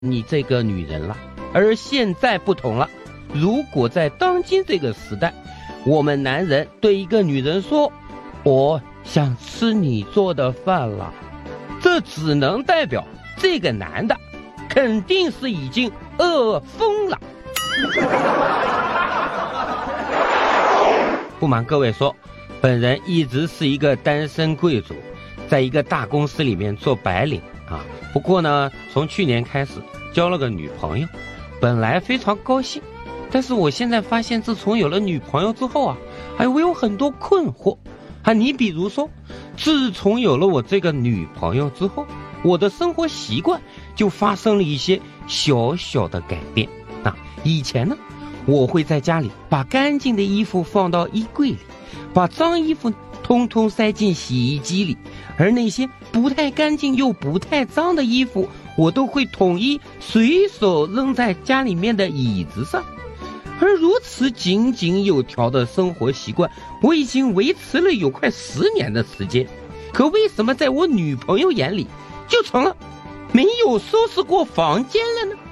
你这个女人了。而现在不同了，如果在当今这个时代，我们男人对一个女人说我想吃你做的饭了，这只能代表这个男的肯定是已经饿疯了。不瞒各位说，本人一直是一个单身贵族，在一个大公司里面做白领啊。不过呢，从去年开始交了个女朋友，本来非常高兴，但是我现在发现自从有了女朋友之后啊，我有很多困惑啊。你比如说，自从有了我这个女朋友之后，我的生活习惯就发生了一些小小的改变啊。以前呢，我会在家里把干净的衣服放到衣柜里，把脏衣服通通塞进洗衣机里，而那些不太干净又不太脏的衣服，我都会统一随手扔在家里面的椅子上。而如此井井有条的生活习惯，我已经维持了有快10年的时间。可为什么在我女朋友眼里就成了没有收拾过房间了呢？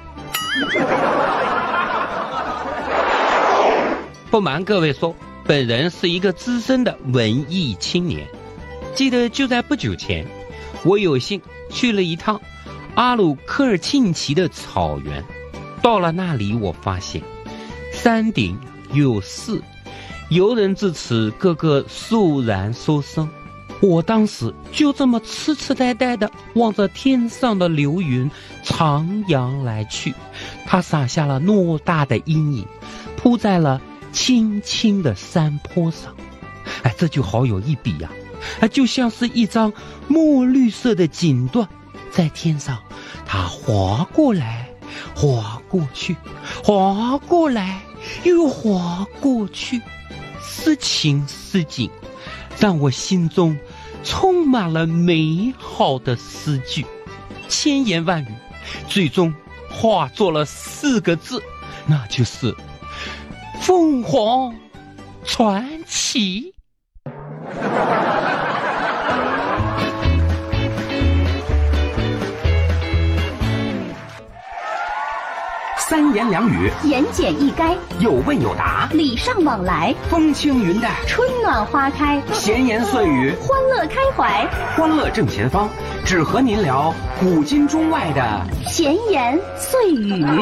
不瞒各位说，本人是一个资深的文艺青年。记得就在不久前，我有幸去了一趟阿鲁科尔沁旗的草原。到了那里，我发现山顶有寺，游人至此个个肃然收声。我当时就这么痴痴呆呆地望着天上的流云徜徉来去，它洒下了偌大的阴影，铺在了青青的山坡上。这就好有一比呀，就像是一张墨绿色的锦缎，在天上它划过来划过去，划过来又划过去，时情时景，让我心中充满了美好的诗句，千言万语最终化作了4个字，那就是凤凰传奇。 三言两语， 言简意赅， 有问有答， 礼尚往来， 风轻云淡， 春暖花开， 闲言碎语， 欢乐开怀， 欢乐正前方，只和您聊古今中外的闲言碎语。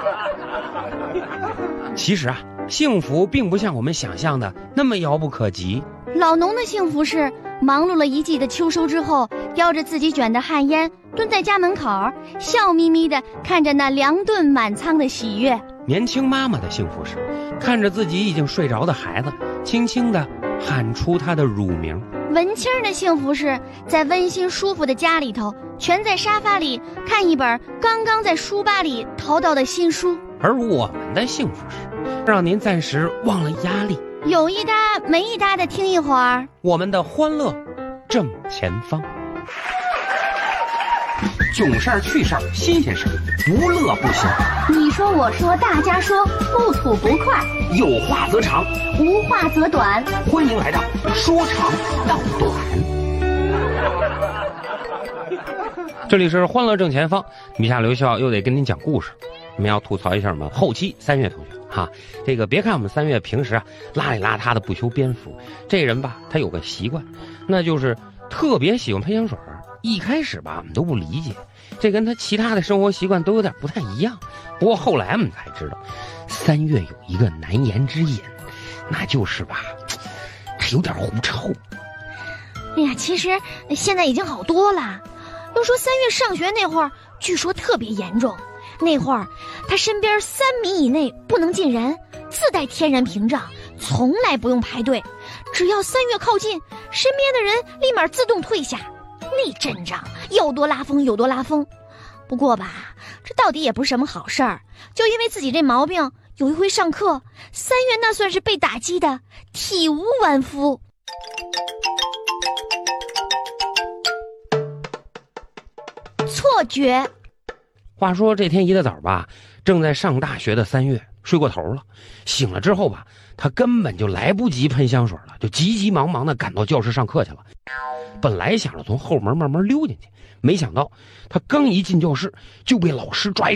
其实啊，幸福并不像我们想象的那么遥不可及。 老农的幸福是忙碌了一季的秋收之后，叼着自己卷的旱烟，蹲在家门口，笑眯眯地看着那2顿满仓的喜悦。 年轻妈妈的幸福是看着自己已经睡着的孩子，轻轻地喊出他的乳名。 文青的幸福是在温馨舒服的家里头，蜷在沙发里看一本刚刚在书吧里淘到的新书。 而我们的幸福是让您暂时忘了压力， 有一搭没一搭的听一会儿我们的欢乐正前方。 囧事儿、趣事儿、新鲜事儿，不乐不行。 你说我说大家说，不吐不快， 有话则长， 无话则短。 欢迎来到说长道短。 这里是欢乐正前方，米夏刘笑又得跟您讲故事。我们要吐槽一下我们后期3月同学哈，这个别看我们3月平时啊邋里邋遢的不修边幅，这人吧他有个习惯，那就是特别喜欢喷香水。一开始吧我们都不理解，这跟他其他的生活习惯都有点不太一样。不过后来我们才知道，3月有一个难言之隐，那就是吧他有点狐臭。 哎呀，其实现在已经好多了。又说3月上学那会儿据说特别严重，那会儿他身边3米以内不能进人，自带天然屏障，从来不用排队，只要3月靠近，身边的人立马自动退下。那阵仗有多拉风有多拉风。不过吧，这到底也不是什么好事儿，就因为自己这毛病，有一回上课3月那算是被打击的体无完肤。错觉。 话说这天一大早吧，正在上大学的3月， 睡过头了。醒了之后吧，他根本就来不及喷香水了，就急急忙忙的赶到教室上课去了。本来想着从后门慢慢溜进去，没想到他刚一进教室就被老师抓